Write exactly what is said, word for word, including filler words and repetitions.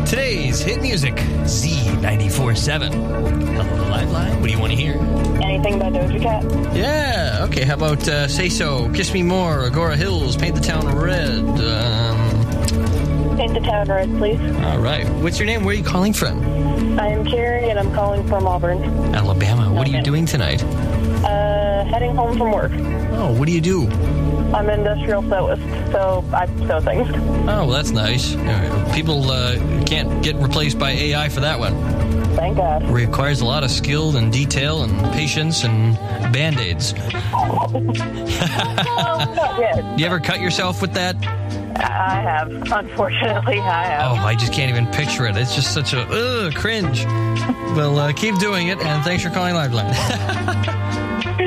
Today's hit music, Z ninety-four point seven. Hello, the live line. What do you want to hear? Anything by Doja Cat. Yeah, okay. How about uh, Say So, Kiss Me More, Agora Hills, Paint the Town Red. Um, Paint the Town Red, please. all right. What's your name? Where are you calling from? I am Carrie, and I'm calling from Auburn. Alabama. What are you Okay. doing tonight? Uh, heading home from work. Oh, what do you do? I'm an industrial sewist, so I sew things. Oh, well, that's nice. Uh, People uh, can't get replaced by A I for that one. Thank God. Requires a lot of skill and detail and patience and Band-Aids. Oh, not yet. You ever cut yourself with that? I have. Unfortunately, I have. Oh, I just can't even picture it. It's just such a ugh, cringe. Well, uh, keep doing it, and thanks for calling Liveline.